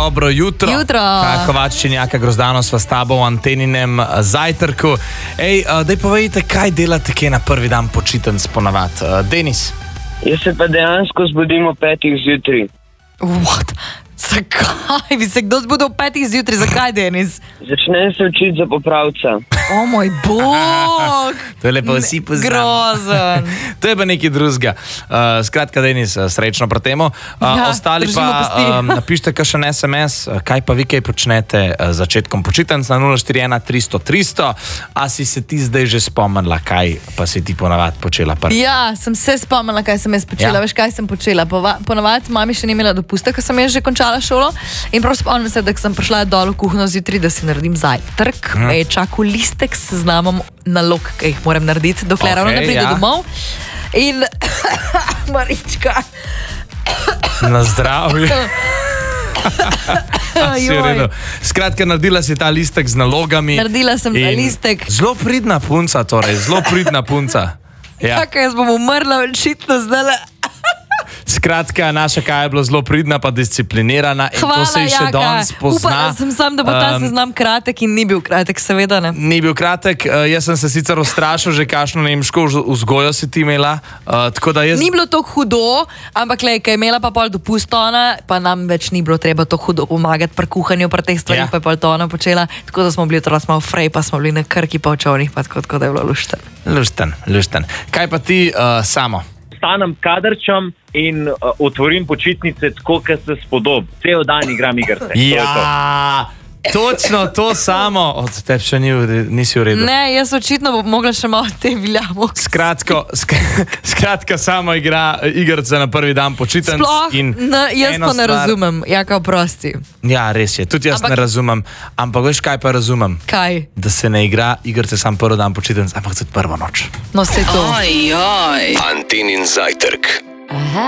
Dobro jutro. Jutro. Kovačenjaka Grozdano sva s tabo v Anteninem zajtrku. Daj povejte, kaj delate kje na prvi dan počitnic ponavadi? Denis? Jaz se pa dejansko zbudim ob 5 zjutraj. What? Zakaj bi se kdo zbudil ob 5 zjutraj? Zakaj, Denis? Začnem se učiti za popravca. O moj bog! To je lepo, vsi poznamo. Grozen. To je pa nekaj drugega. Skratka, Denis, srečno pri temu. Ostali držimo pa pesti. napište kakšen SMS, kaj pa vi kaj počnete z začetkom počitnic na 041 300 300. A si se ti zdaj že spomnila, kaj pa si ti ponavadi počela prvi? Ja, sem se spomnila, kaj sem jaz počela. Ja. Veš, kaj sem počela? Ponavadi mami še ni imela dopusta, ko sem jaz že končala šolo. In prav spomnim se, da sem prišla dol v kuhno zjutraj, da si naredim zajtrk. Me je čakal listek s seznamom nalog, ki jih moram narediti, dokler ravno ne pride domov. In Marička. Na zdravje. Si v redu. Skratka, naredila si ta listek z nalogami. Naredila sem ta listek. Zelo pridna punca, torej, zelo pridna punca. Ja. Čakaj, jaz bom umrla, očitno zdaj. Skratka, naša Kaja je bila zelo pridna pa disciplinirana in Hvala, to se ji še danes pozna. Upala sem sam, da bo ta seznam kratek in ni bil kratek, seveda ne. Ni bil kratek, jaz sem se sicer ustrašil že, kakšno nemško vzgojo si ti imela, tako da jaz... Ni bilo to hudo, ampak lej, kaj je imela pa pol dopust ona, pa nam več ni bilo treba to hudo pomagati pri kuhanju, pri teh stvarih, pa je pol to ona počela, tako da smo bili otroci malo frej, pa smo bili na Krki pa v čovnih, pa tako da je bilo lušten. Lušten. Kaj pa ti samo? Stanem kadrčam in otvorim počitnice tako, kot se spodob. Cel dan igram igrice. Ja, točno to samo. Od tebe še nisi v redu. Ne, jaz očitno bom mogla še malo te viljamo. Skratka, samo igra igrice na prvi dan počitnic. Sploh, jaz to ne razumem. Jaka, oprosti. Ja, res je. Tudi jaz ne razumem. Ampak veš, kaj pa razumem? Kaj? Da se ne igra igrice sam prvi dan počitnic, ampak tudi prvo noč. No, se to. Antenin zajtrk.